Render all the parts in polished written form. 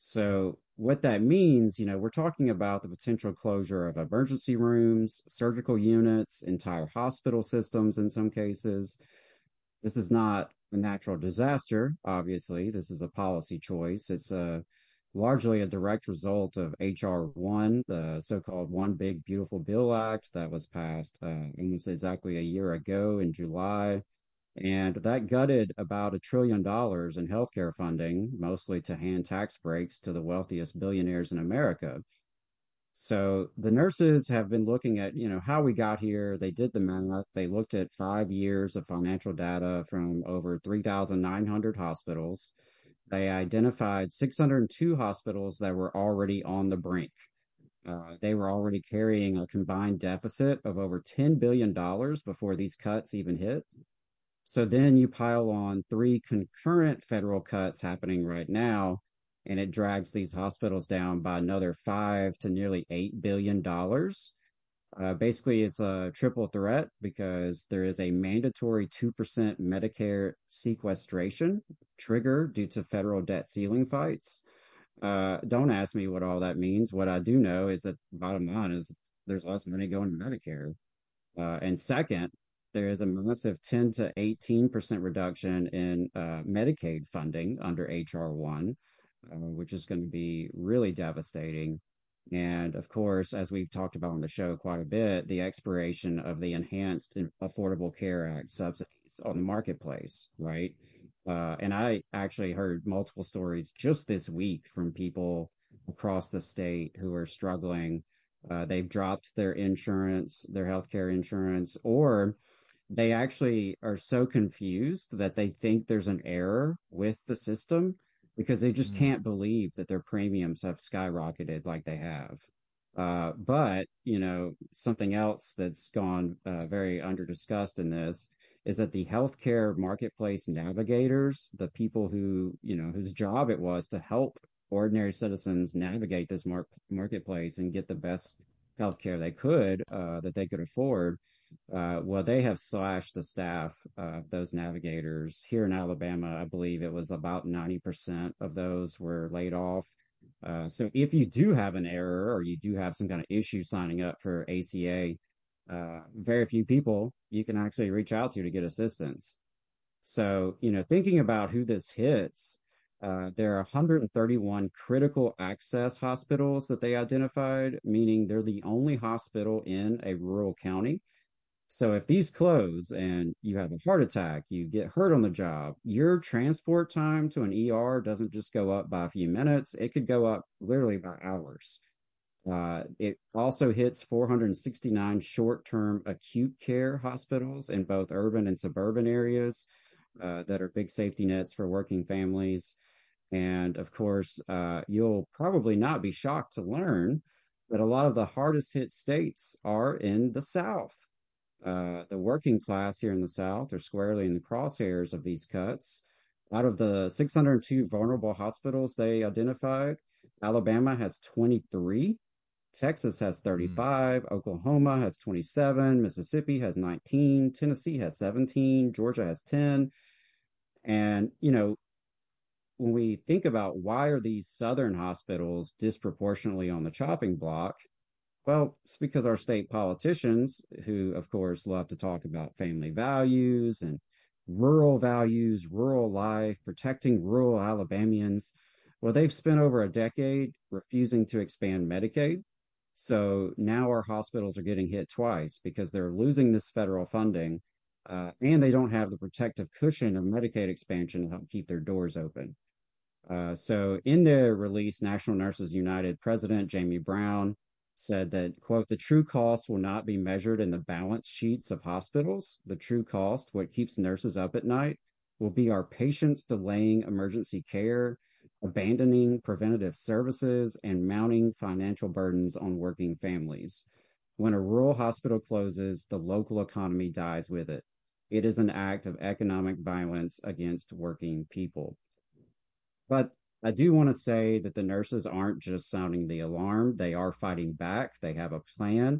So what that means, we're talking about the potential closure of emergency rooms, surgical units, entire hospital systems in some cases. This is not a natural disaster, obviously. This is a policy choice. It's largely a direct result of HR 1, the so-called One Big Beautiful Bill Act that was passed almost exactly a year ago in July. And that gutted about $1 trillion in healthcare funding, mostly to hand tax breaks to the wealthiest billionaires in America. So the nurses have been looking at, how we got here. They did the math. They looked at 5 years of financial data from over 3,900 hospitals. They identified 602 hospitals that were already on the brink. They were already carrying a combined deficit of over $10 billion before these cuts even hit. So then you pile on three concurrent federal cuts happening right now, and it drags these hospitals down by another five to nearly $8 billion. Basically, it's a triple threat because there is a mandatory 2% Medicare sequestration trigger due to federal debt ceiling fights. Don't ask me what all that means. What I do know is that bottom line is there's less money going to Medicare. And second, there is a massive 10 to 18% reduction in Medicaid funding under HR 1, which is going to be really devastating. And of course, as we've talked about on the show quite a bit, the expiration of the Enhanced Affordable Care Act subsidies on the marketplace, right? And I actually heard multiple stories just this week from people across the state who are struggling. They've dropped their insurance, their healthcare insurance, or they actually are so confused that they think there's an error with the system because they just Mm. can't believe that their premiums have skyrocketed like they have. But, something else that's gone very under discussed in this is that the healthcare marketplace navigators, the people who, whose job it was to help ordinary citizens navigate this marketplace and get the best healthcare they could that they could afford. Well, they have slashed the staff of those navigators here in Alabama. I believe it was about 90% of those were laid off. So if you do have an error or you do have some kind of issue signing up for ACA, very few people you can actually reach out to get assistance. So, thinking about who this hits, there are 131 critical access hospitals that they identified, meaning they're the only hospital in a rural county. So if these close and you have a heart attack, you get hurt on the job, your transport time to an ER doesn't just go up by a few minutes, it could go up literally by hours. It also hits 469 short-term acute care hospitals in both urban and suburban areas that are big safety nets for working families. And of course, you'll probably not be shocked to learn that a lot of the hardest hit states are in the South. The working class here in the South are squarely in the crosshairs of these cuts. Out of the 602 vulnerable hospitals they identified, Alabama has 23, Texas has Mm. 35, Oklahoma has 27, Mississippi has 19, Tennessee has 17, Georgia has 10. And, when we think about why are these southern hospitals disproportionately on the chopping block, well, it's because our state politicians, who of course love to talk about family values, rural life, protecting rural Alabamians, well, they've spent over a decade refusing to expand Medicaid. So now our hospitals are getting hit twice because they're losing this federal funding, and they don't have the protective cushion of Medicaid expansion to help keep their doors open. So in their release, National Nurses United President Jamie Brown said that, quote, the true cost will not be measured in the balance sheets of hospitals. The true cost, what keeps nurses up at night, will be our patients delaying emergency care, abandoning preventative services, and mounting financial burdens on working families. When a rural hospital closes, the local economy dies with it. It is an act of economic violence against working people. But I do want to say that the nurses aren't just sounding the alarm, they are fighting back. They have a plan.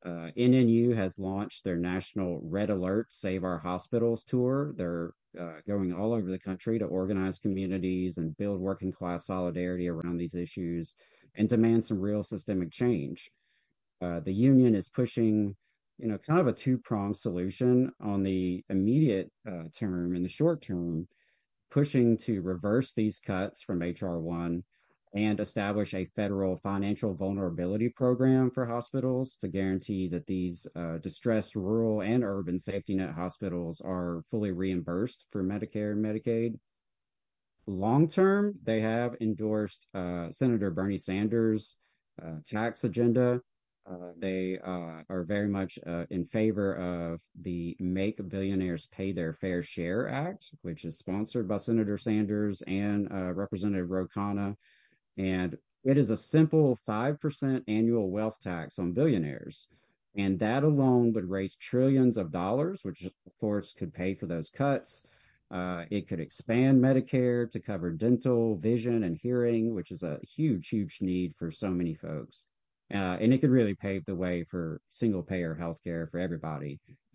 NNU has launched their national Red Alert Save Our Hospitals tour. They're going all over the country to organize communities and build working class solidarity around these issues and demand some real systemic change. The union is pushing, kind of a two-pronged solution on the immediate term and the short term, pushing to reverse these cuts from HR 1 and establish a federal financial vulnerability program for hospitals to guarantee that these distressed rural and urban safety net hospitals are fully reimbursed for Medicare and Medicaid. Long term, they have endorsed Senator Bernie Sanders' tax agenda. They are very much in favor of the Make Billionaires Pay Their Fair Share Act, which is sponsored by Senator Sanders and Representative Ro Khanna. And it is a simple 5% annual wealth tax on billionaires. And that alone would raise trillions of dollars, which of course could pay for those cuts. It could expand Medicare to cover dental, vision, and hearing, which is a huge, huge need for so many folks. And it could really pave the way for single payer healthcare for everybody.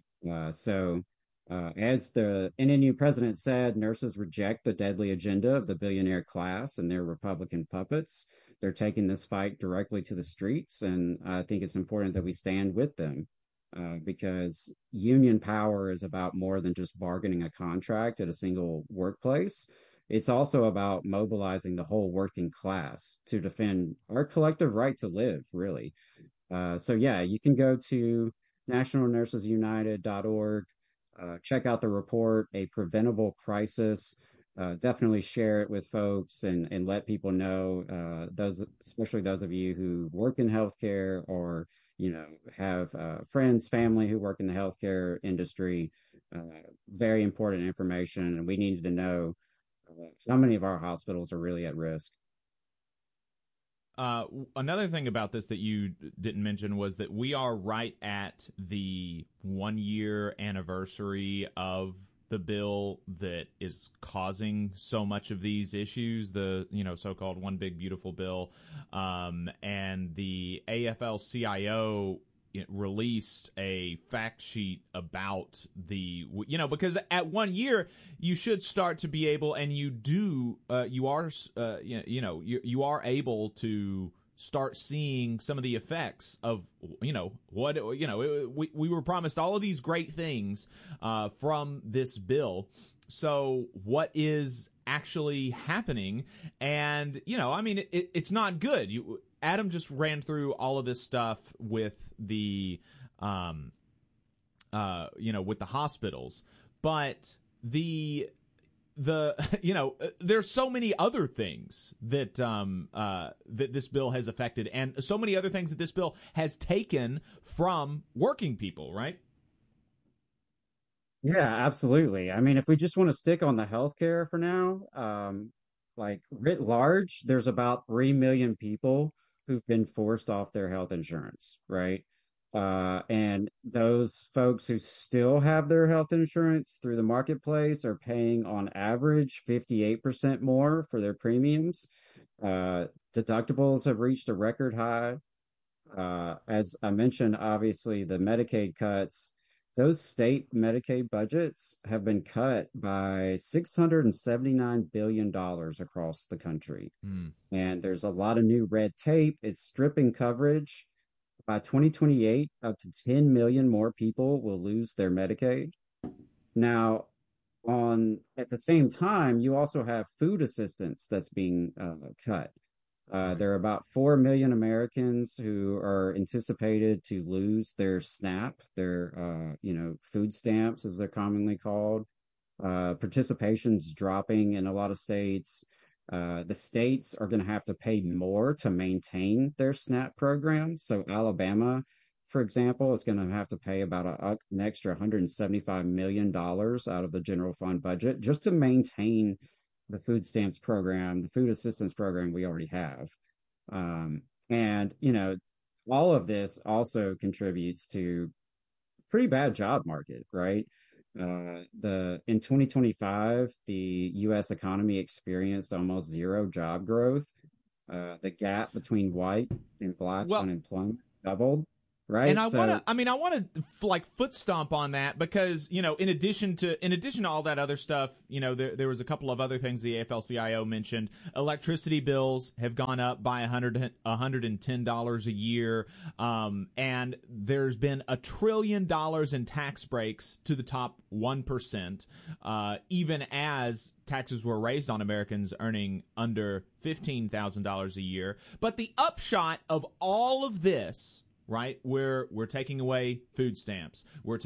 As the NNU president said, nurses reject the deadly agenda of the billionaire class and their Republican puppets. They're taking this fight directly to the streets, and I think it's important that we stand with them because union power is about more than just bargaining a contract at a single workplace. It's also about mobilizing the whole working class to defend our collective right to live, really. Yeah, you can go to nationalnursesunited.org, check out the report, A Preventable Crisis. Definitely share it with folks and let people know, those, especially those of you who work in healthcare or, have friends, family who work in the healthcare industry. Uh, Very important information. And we needed to know how many of our hospitals are really at risk. Another thing about this that you didn't mention was that we are right at the 1 year anniversary of the bill that is causing so much of these issues, the so-called One Big Beautiful Bill, and the AFL-CIO released a fact sheet about because at 1 year you should start to be able, and you do, you are you are able to start seeing some of the effects of we were promised all of these great things from this bill. So what is actually happening? And it's not good. Adam just ran through all of this stuff with the with the hospitals, but there's so many other things that that this bill has affected, and so many other things that this bill has taken from working people, right? Yeah, absolutely. I mean, if we just want to stick on the healthcare for now, like writ large, there's about 3 million people who've been forced off their health insurance, right? And those folks who still have their health insurance through the marketplace are paying on average 58% more for their premiums. Uh, Deductibles have reached a record high. As I mentioned, obviously, the Medicaid cuts, those state Medicaid budgets have been cut by $679 billion across the country. Mm. And there's a lot of new red tape. It's stripping coverage. By 2028, up to 10 million more people will lose their Medicaid. Now, on at the same time, you also have food assistance that's being cut. Right. There are about 4 million Americans who are anticipated to lose their SNAP, their, food stamps, as they're commonly called. Participation's dropping in a lot of states. The states are going to have to pay more to maintain their SNAP program. So Alabama, for example, is going to have to pay about an extra $175 million out of the general fund budget just to maintain the food stamps program, the food assistance program we already have. And, all of this also contributes to pretty bad job market, right? The In 2025, the U.S. economy experienced almost zero job growth. The gap between white and black Well, unemployment doubled. right? And I want to like foot stomp on that because, in addition to all that other stuff, there was a couple of other things the AFL-CIO mentioned. Electricity bills have gone up by $110 a year. And there's been $1 trillion in tax breaks to the top 1%, even as taxes were raised on Americans earning under $15,000 a year. But the upshot of all of this, right? We're taking away food stamps. We're